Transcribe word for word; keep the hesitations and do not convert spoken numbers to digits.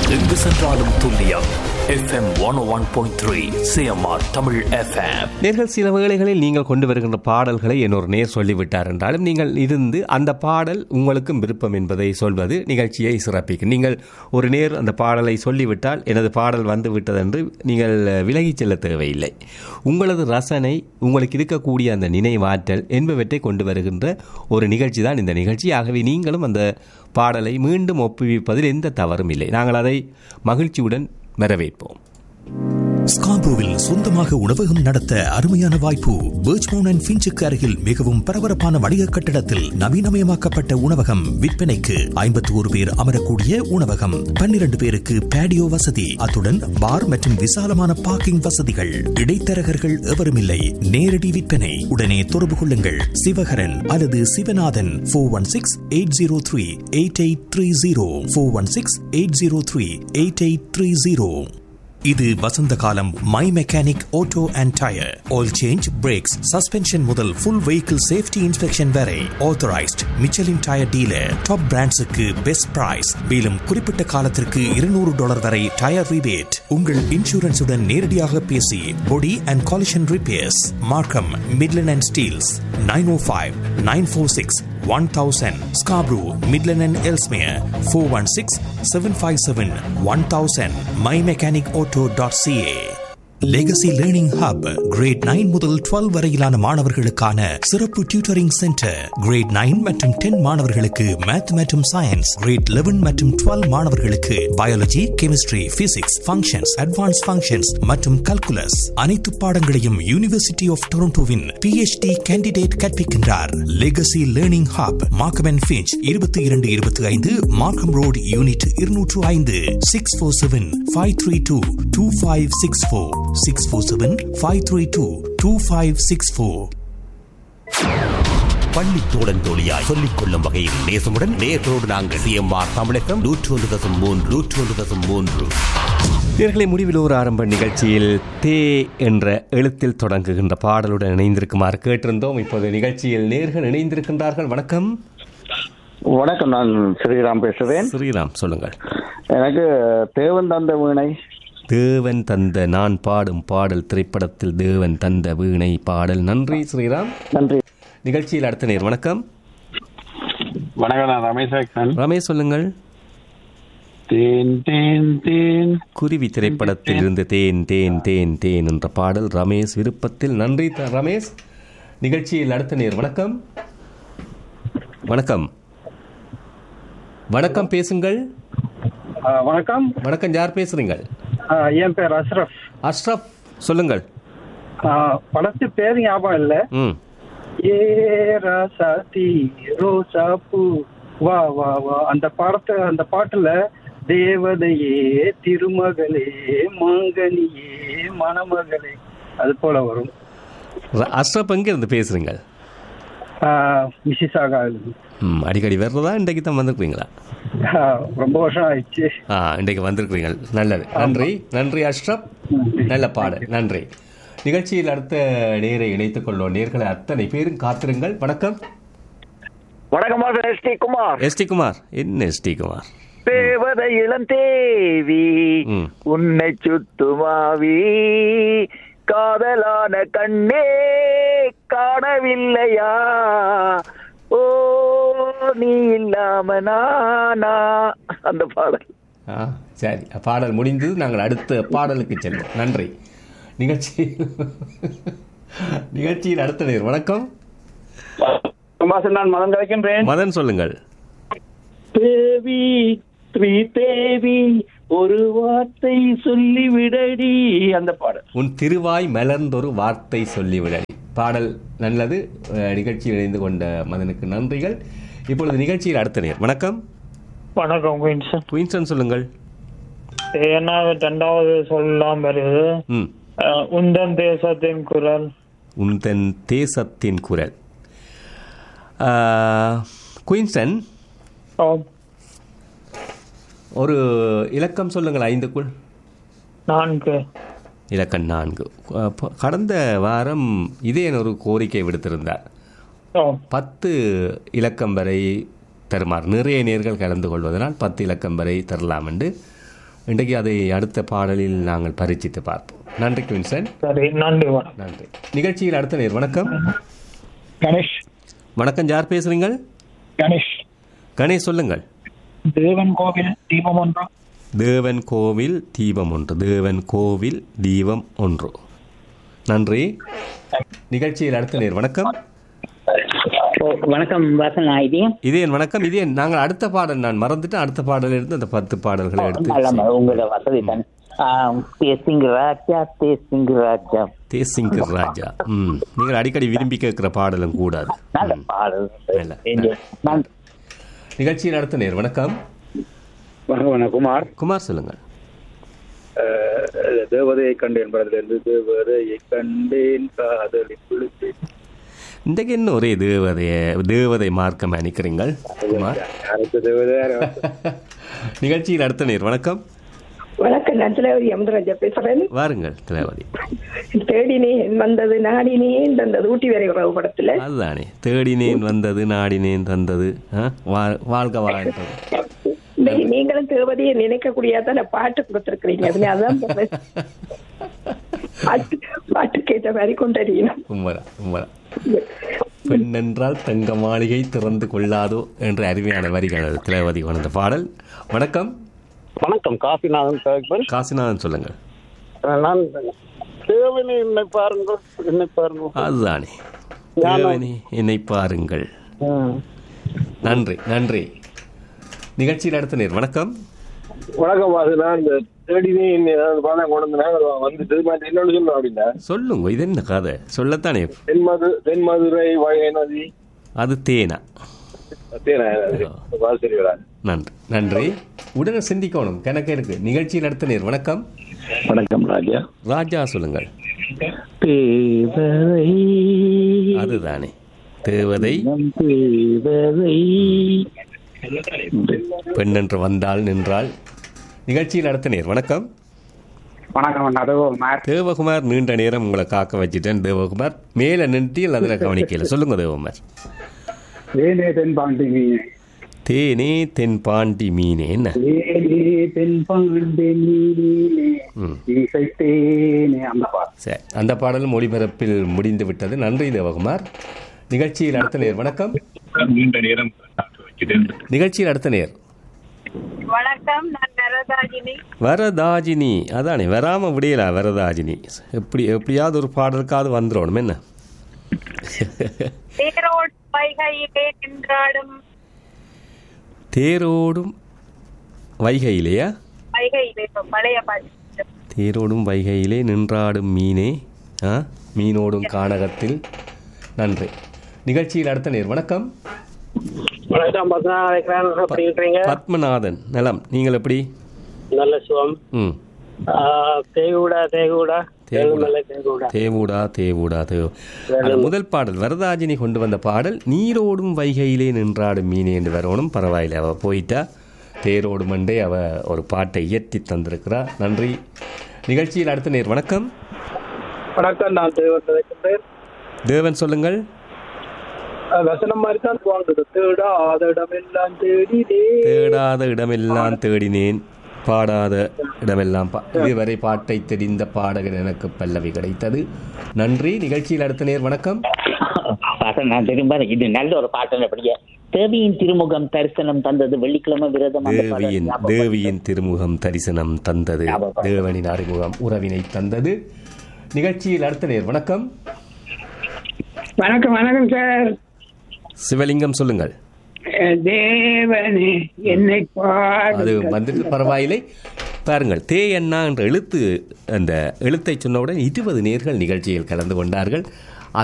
எங்கு சென்றாலும் துல்லியம் எஃப் எம் நூற்று ஒன்று புள்ளி மூன்று சிஎம்ஆர் தமிழ் எஃப்எம். நேர்கள் சில வேளைகளில் நீங்கள் கொண்டு வருகின்ற பாடல்களை என்னொரு நேர் சொல்லிவிட்டார் என்றாலும் நீங்கள் இருந்து அந்த பாடல் உங்களுக்கும் விருப்பம் என்பதை சொல்வது நிகழ்ச்சியை சிறப்பிக்கும். நீங்கள் ஒரு நேர் அந்த பாடலை சொல்லிவிட்டால் எனது பாடல் வந்து விட்டதென்று நீங்கள் விலகிச் செல்ல தேவையில்லை. உங்களது ரசனை, உங்களுக்கு இருக்கக்கூடிய அந்த நினைவாற்றல் என்பவற்றை கொண்டு வருகின்ற ஒரு நிகழ்ச்சி தான் இந்த நிகழ்ச்சி. ஆகவே நீங்களும் அந்த பாடலை மீண்டும் ஒப்புவிப்பதில் எந்த தவறும் இல்லை. நாங்கள் அதை மகிழ்ச்சியுடன் வரவேற்போம். ஸ்கார்பரோவில் சொந்தமாக உணவகம் நடத்த அருமையான வாய்ப்பு. பர்ச்மவுண்ட் அண்ட் ஃபின்ச்சுக்கு அருகில் மிகவும் பரபரப்பான வணிக கட்டடத்தில் நவீனமயமாக்கப்பட்ட உணவகம் விற்பனைக்கு. ஐம்பத்தி ஒரு பேர் அமரக்கூடிய உணவகம், பன்னிரண்டு பேருக்கு பேடியோ வசதி, அத்துடன் பார் மற்றும் விசாலமான பார்க்கிங் வசதிகள். இடைத்தரகர்கள் எவரும் இல்லை. நேரடி விற்பனை. உடனே தொடர்பு கொள்ளுங்கள் சிவகரன் அல்லது Sivanathan. Four one six eight zero three eight eight three zero four one six eight zero three eight eight three zero. இது வசந்த காலம். My mechanic auto and tyre, oil change, breaks, suspension முதல் ஃபுல் வெஹிக்கிள் சேஃப்டி இன்ஸ்பெக்ஷன் வரை authorised Michelin tyre dealer. Top பிராண்ட்ஸுக்கு best price. மேலும் குறிப்பிட்ட காலத்திற்கு இருநூறு dollar வரை tyre rebate. உங்கள் இன்சூரன்ஸுடன் நேரடியாக பேசி பொடி அண்ட் காலிஷன் ரிப்பேர்ஸ். மார்க்கம், Midland and Steeles. Nine O five nine four six one thousand. Scarborough, Midland and Ellesmere. four one six seven five seven one thousand. my mechanic auto dot c a. Legacy Learning Hub, great nine முதல் twelve வரையிலான மாணவர்களுக்கான சிறப்பு tutoring centre. Great nine மற்றும் ten மாணவர்களுக்கு math மற்றும் science, great eleven மற்றும் twelve மாணவர்களுக்கு biology, chemistry, physics, functions, advance functions மற்றும் கல்குலஸ். அனைத்து பாடங்களையும் university of டொரண்டோவின் PhD candidate கற்பிக்கின்றார். Legacy learning hub, Markham and Finch, இருபத்தி இரண்டு இருபத்தி ஐந்து மார்க்கம் ரோடு, யூனிட் இருநூற்று ஐந்து. Six four seven five three two two five six four six four seven five three two two five six four. பள்ளி தோழன் தோழியாய் சொல்லிக் கொள்ளும் வகையில் நேசமுடன் நேர்களோடு நாங்கள் சிஎம்ஆர் தமிழகம் நூற்று ஒன்று தசம் மூன்று நூற்று ஒன்று தசம் மூன்று. நேர்களை முடிவில் ஒரு ஆரம்ப நிகழ்ச்சியில் தே என்ற எழுத்தில் தொடங்குகின்ற பாடலுடன் இணைந்திருக்குமாறு கேட்டிருந்தோம். இப்போது நிகழ்ச்சியில் நேர்கள் இணைந்திருக்கின்றார்கள். வணக்கம். வணக்கம், நான் ஸ்ரீராம் பேசுகிறேன். ஸ்ரீராம், சொல்லுங்கள். எனக்கு தேவன் தந்த வீணை. தேவன் தந்த நான் பாடும் பாடல் திரைப்படத்தில் தேவன் தந்த வீணை பாடல். நன்றி ஸ்ரீராம், நன்றி. நிகழ்ச்சியில் அடுத்த நேர். வணக்கம். வணக்கம், நான் ரமேஷ். ரமேஷ், சொல்லுங்கள். தேன் தேன் தேன் குருவி திரைப்படத்தில் இருந்து தேன் தேன் தேன் தேன் என்ற பாடல் ரமேஷ் விருப்பத்தில். நன்றி ரமேஷ். நிகழ்ச்சியில் அடுத்த நேர். வணக்கம். வணக்கம். வணக்கம், பேசுங்கள். வணக்கம். வணக்கம், யார் பேசுறீங்க? என் பேர் அஷ்ரப். அஷ்ரப், சொல்லுங்கள். படத்து பேர் ஞாபகம் இல்ல. ம் ஏ ராசாத்தி ரோசா பூ வா வா வா, அந்த பாடத்தை அந்த பாட்டுல தேவதையே திருமகளே மாங்கனியே மணமகளே அது போல வரும். அஷ்ரப், எங்க இருந்து பேசுறீங்க? மிசிசாகா. ம் அடிக்கடி வர்றதா? இன்றைக்கு தான் வந்திருக்கீங்களா? ரொம்ப வருஷம் ஆயிடுச்சு. ஆ இன்றைக்கு வந்திருக்கிறீங்க. நல்லது, நன்றி. நன்றி அஷ்ரப், நல்ல பாடல். நன்றி. நிகழ்ச்சியில் அடுத்த நேரை இணைத்துக் கொள்வோம். நேர்களை அத்தனை பேரும் காத்திருங்கள். வணக்கம். வணக்கம், S T Kumar. S T Kumar, என்ன எஸ் டி குமார்? தேவதை இளந்தேவி உன்னை சுத்துமாவி காதலான கண்ணே காணவில்லையா, ஓ நீ இல்லாம நானா, அந்த பாடல். ஆ சரி, பாடல் முடிந்தது. நாங்கள் அடுத்த பாடலுக்கு செல்வோம். நன்றி. நிகழ்ச்சி நிகழ்ச்சியில் அடுத்த நேர். வணக்கம். நான் மதன் கலைக்கின்றேன். மதன், சொல்லுங்கள். தேவி ஸ்ரீ தேவி ஒரு வார்த்தை சொல்லிவிடடி, அந்த பாடல். உன் திருவாய் மலர்ந்தொரு வார்த்தை சொல்லிவிடடி பாடல். நல்லது. நிகழ்ச்சியில் இணைந்து கொண்ட மதனுக்கு நன்றிகள். இப்பொழுது நிகழ்ச்சியில் அடுத்த நேர். வணக்கம். வணக்கம் குயின்சன். குயின்சன், சொல்லுங்கள். இரண்டாவது சொல்லலாம் வருது. ம் உந்தன் தேசத்தின் குரல். உந்தன் தேசத்தின் குரல். குயின்சன், ஒரு இலக்கம் சொல்லுங்கள். ஐந்துக்குள் நான்கு. இலக்கம் நான்கு. கடந்த வாரம் இதே ஒரு கோரிக்கை விடுத்திருந்தார். பத்து இலக்கம் வரை தருமாறு, நிறைய நேர்கள் கலந்து கொள்வதனால் பத்து இலக்கம் வரை தரலாம் என்று இன்றைக்கு அதை அடுத்த பாடலில் நாங்கள் பரிச்சித்து பார்ப்போம். நன்றி குயின்சன். சரி, நன்றி. நன்றி. நிகழ்ச்சியில் அடுத்த நேர். வணக்கம். கணேஷ். வணக்கம். யார் பேசுறீங்க? கணேஷ். கணேஷ் சொல்லுங்கள். தேவன் கோவில் தீபம் ஒன்று. தேவன் கோவில் தீபம் ஒன்று. தேவன் கோவில் தீபம் ஒன்று. நன்றி. நிகழ்ச்சியில் அடுத்த நேர். வணக்கம். வணக்கம் வாசன். இதேன் இதேன் வணக்கம். இதேன் நாங்கள் அடுத்த பாடல் நான் மறந்துட்டு அடுத்த பாடல இருந்து அந்த பத்து பாடல்களை எடுத்து உங்களோட வசதி தான். தேசிங் ராஜா தேசிங் ராஜா தேசிங் ராஜா. ம் நீங்கள் அடிக்கடி விரும்பி கேட்கிற பாடலும் கூடாது. நல்ல பாடல். நிகழ்ச்சியில் அடுத்த நேர். வணக்கம். வணக்கம். குமார். குமார் சொல்லுங்கள். தேவதையை கண்டேன் படத்திலிருந்து தேவதையை கண்டேன் காதலில் குளித்தேன். இன்றைக்கு என்ன ஒரே தேவதைய தேவதை மார்க்கம் அணிக்கிறீங்கள் குமார்? நிகழ்ச்சியில் அடுத்த நேர். வணக்கம். வணக்கம். நான் திலவதி அமுதராஜா பேசுறேன். வாருங்கள் திலவதி. தேடினேன் வந்தது நாடினேன் தந்தது ஊட்டி வேற உறவு படத்துல அதுதானே. தேடினேன் வந்தது நாடினேன் தந்தது வாழ்க வாழ்க்கை. நீங்களும் தேவதையை நினைக்கக்கூடியதான் பாட்டு கொடுத்திருக்கிறீங்க. அதான் பாட்டு பாட்டுக்கு ஏற்ற மாதிரி கொண்டறியணும். உண்மைதான் உண்மைதான். பெண் என்றால் தங்க மாளிகை திறந்து கொள்ளாதோ என்ற அருமையான வரிகள் திலவதி வந்த பாடல். வணக்கம். வணக்கம். காசிநாதன். காசிநாதன் சொல்லுங்கள். நான் தேவனே என்னை பாருங்கள் என்னை பாருங்கள். அதுதானே தேவனே என்னை பாருங்கள். நன்றி நன்றி. நிகழ்ச்சியில் அடுத்த நேர். வணக்கம். வணக்கம். நான் தேடினேன் வந்துட்டு என்னோட சொல்லணும் அப்படின்னா சொல்லுங்க. இது என்ன கதை சொல்லத்தானே. தென்மது தென்மதுரை வைகை நதி. அது தேனா தேனா. நன்றி நன்றி. உடனே சிந்திக்கணும் கணக்கு இருக்கு. நிகழ்ச்சியில் அடுத்த நேர். வணக்கம். வணக்கம். ராஜா. ராஜா சொல்லுங்கள். தேவதை. அதுதானே தேவதை. தேவதை பெண் என்று வந்தால் நின்றால். நிகழ்ச்சியில் அடுத்த நேர். வணக்கம். வணக்கம். தேவகுமார். தேவகுமார் நீண்ட நேரம் உங்களை காக்க வச்சுட்டேன். தேவகுமார் மேல நின்று அதில் கவனிக்கல. சொல்லுங்க தேவகுமார். தேனே தென்பாண்டி மீனே. தேனே தென்பாண்டி மீனே. என்ன தென்பாண்டி மீனே அந்த பாடல். சரி, அந்த பாடலும் ஒளிபரப்பில் முடிந்து விட்டது. நன்றி தேவகுமார். நிகழ்ச்சியில் அடுத்த நேர். வணக்கம். நீண்ட நேரம் நிகழ்ச்சியில் அடுத்த நேர். வணக்கம். நான் வரதாஜினி. வரதாஜினி. அதானே வராம விடையலா வரதாஜினி. எப்படி எப்படியாவது ஒரு பாடலுக்காவது வந்துடணும். என்ன தேரோடும் வைகையிலே நின்றாடும். தேரோடும் வைகையிலேயா? வைகையிலே பழைய பாட்டு. தேரோடும் வைகையிலே நின்றாடும் மீனே. ஆ மீனோடும் கானகத்தில். நன்றி. நிகழ்ச்சியில் அடுத்த நேர். வணக்கம். வணக்கம். பத்மநாதன். நலம். நீங்கள் எப்படி? நல்ல சுகம். ம் தேவுடா தேவுடா தேவுடா தேவுடா தேவ. முதல் பாடல் வரதாஜினி கொண்டு வந்த பாடல் நீரோடும் வைகையிலே நின்றாடும் மீனே என்று வரணும். பரவாயில்ல, அவ போயிட்டா. தேரோடு மண்டே அவ ஒரு பாட்டை இயற்றி தந்திருக்கிறார். நன்றி. நிகழ்ச்சியில் அடுத்த நேர். வணக்கம். வணக்கம். நான் தேவன். தேவன் சொல்லுங்கள். வசனம் மாதிரி தான் வாங்குது. தேடாத இடமெல்லாம் தேடினேன். தேடாத இடமெல்லாம் தேடினேன். பாடாத இடமெல்லாம் இதுவரை பாட்டை தெரிந்த பாடகர் எனக்கு பல்லவி கிடைத்தது. நன்றி. நிகழ்ச்சியில் அடுத்த நேர். வணக்கம். நான் திரும்ப இது நல்ல ஒரு பாட்டு. படிக்க தேவியின் திருமுகம் தரிசனம் தந்தது வெள்ளிக்கிழமை விரதம். தேவியின் தேவியின் திருமுகம் தரிசனம் தந்தது. தேவனின் அறிமுகம் உறவினை தந்தது. நிகழ்ச்சியில் அடுத்த நேர். வணக்கம். வணக்கம். வணக்கம் சார். சிவலிங்கம் சொல்லுங்கள். தேவனே என்னை அது வந்துட்டு பரவாயில்லை. பாருங்கள், தே என்னா என்ற எழுத்து அந்த எழுத்தை சொன்னவுடன் இருபது நேர்கள் நிகழ்ச்சியில் கலந்து கொண்டார்கள்.